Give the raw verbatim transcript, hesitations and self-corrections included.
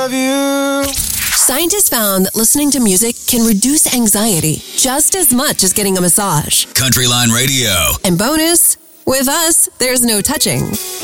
love you. Scientists found that listening to music can reduce anxiety just as much as getting a massage. Countryline Radio. And bonus, with us, there's no touching.